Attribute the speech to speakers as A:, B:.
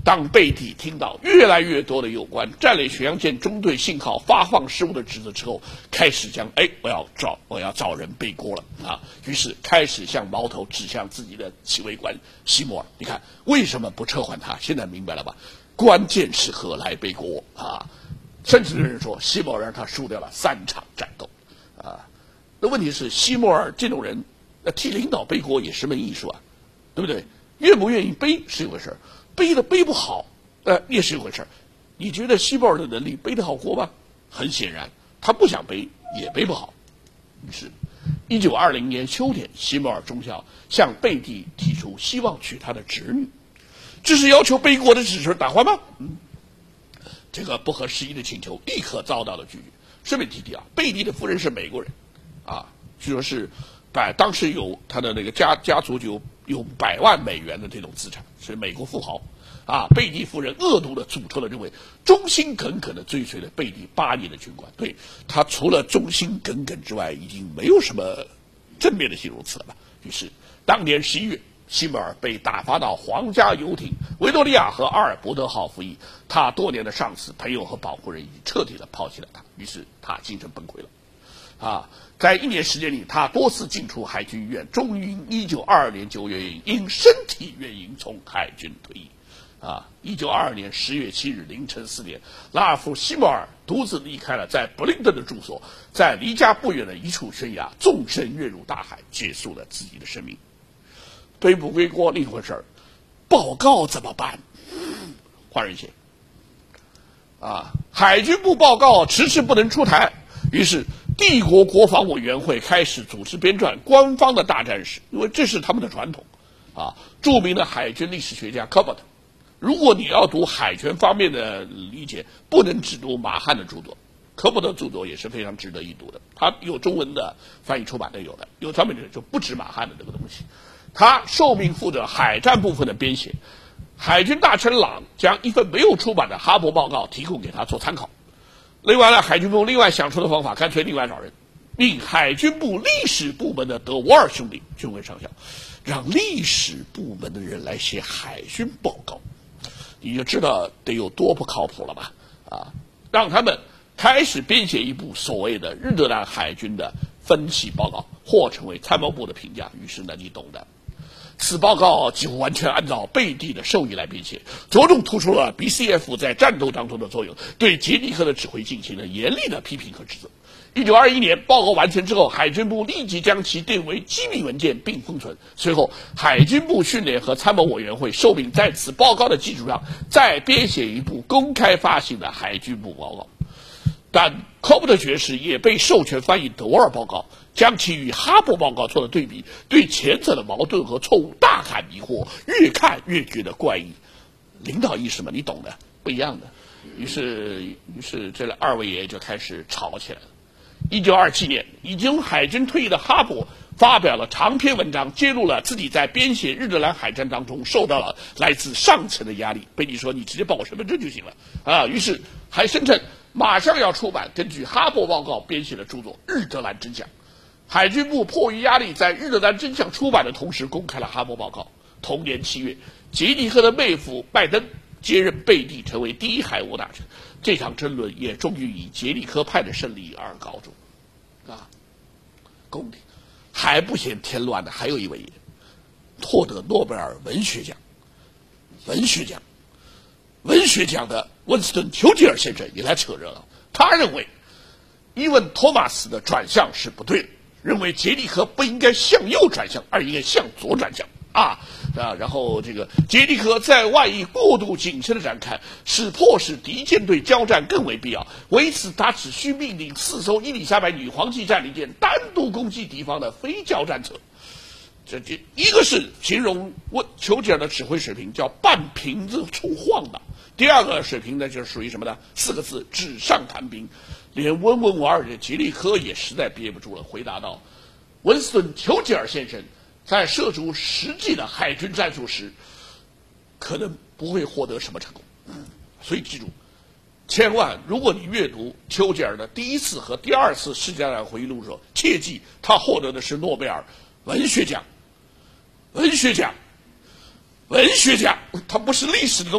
A: 当贝蒂听到越来越多的有关战略巡洋舰中队信号发放失误的指责之后，开始将我要找人背锅了啊！于是开始向矛头指向自己的企卫官西摩尔。你看为什么不撤换他？现在明白了吧？关键时刻来背锅啊！甚至有人说西摩尔让他输掉了3场战斗啊！那问题是西摩尔这种人，替领导背锅也是门艺术啊，对不对？愿不愿意背是一回事，背不好，也是一回事。你觉得西摩尔的能力背得好锅吗？很显然，他不想背，也背不好。于是，1920年秋天，西摩尔中校向贝蒂提出希望娶他的侄女，这是要求背锅的指示打坏吗？这个不合时宜的请求立刻遭到了拒绝。顺便提啊，贝蒂的夫人是美国人，据说是当时有他的那个家族就有100万美元的这种资产，是美国富豪。贝蒂夫人恶毒的诅咒了这位忠心耿耿的追随了贝蒂8年的军官，对他除了忠心耿耿之外，已经没有什么正面的形容词了吧。于是，当年11月，西摩尔被打发到皇家游艇维多利亚和阿尔伯特号服役，他多年的上司、朋友和保护人已经彻底的抛弃了他，于是他精神崩溃了。在1年时间里，他多次进出海军医院，终于1922年9月因身体原因从海军退役。1922年10月7日凌晨4点，拉尔夫·西摩尔独自离开了在布林顿的住所，在离家不远的一处悬崖纵身跃入大海，结束了自己的生命。背不背锅另一回事，报告怎么办？换人写。海军部报告迟迟不能出台，于是帝国国防委员会开始组织编撰官方的大战史，因为这是他们的传统。著名的海军历史学家科伯特，如果你要读海权方面的理解，不能只读马汉的著作。科伯特著作也是非常值得一读的，他有中文的翻译出版的，有专门的就不止马汉的这个东西。他受命负责海战部分的编写，海军大臣朗将一份没有出版的哈勃报告提供给他做参考。另外呢，海军部另外想出的方法，干脆另外找人，命海军部历史部门的德沃尔兄弟军委上校，让历史部门的人来写海军报告，你就知道得有多不靠谱了吧？让他们开始编写一部所谓的日德兰海军的分析报告，或成为参谋部的评价。于是呢，你懂的。此报告几乎完全按照贝蒂的授意来编写，着重突出了 BCF 在战斗当中的作用，对杰尼克的指挥进行了严厉的批评和指责。1921年报告完成之后，海军部立即将其定为机密文件并封存。随后，海军部训练和参谋委员会受命在此报告的基础上再编写一部公开发行的海军部报告。但科伯特爵士也被授权翻译德沃尔报告，将其与哈勃报告做了对比，对前者的矛盾和错误大感迷惑，越看越觉得怪异。领导意识嘛，你懂的，不一样的。于是这二位爷就开始吵起来了。1927年，已经海军退役的哈勃发表了长篇文章，揭露了自己在编写日德兰海战当中受到了来自上层的压力。贝蒂说：“你直接报我身份证就行了。”于是还声称马上要出版根据哈勃报告编写的著作《日德兰真相》。海军部迫于压力，在《日德兰真相》出版的同时公开了哈勃报告。同年7月，杰尼克的妹夫拜登接任贝蒂成为第一海务大臣。这场争论也终于以杰尼克派的胜利而告终。公平还不嫌添乱的还有一位获得诺贝尔文学奖的温斯顿·丘吉尔先生也来扯热闹。他认为伊文·托马斯的转向是不对的，认为杰尼克不应该向右转向，而应该向左转向。然后这个杰尼克在外役过度谨慎的展开，迫使敌舰队交战更为必要。为此，他只需命令4艘伊丽莎白女皇级战列舰单独攻击敌方的非交战车。这一个是形容丘吉尔的指挥水平叫半瓶子处晃荡，第二个水平呢就是属于什么呢？4个字：纸上谈兵。连温文尔的杰尼克也实在憋不住了，回答道：“温斯顿·丘吉尔先生在涉足实际的海军战术时，可能不会获得什么成功。所以记住，千万，如果你阅读丘吉尔的第1次和第2次世界大战回忆录的时候，切记他获得的是诺贝尔文学奖，他不是历史的东西。”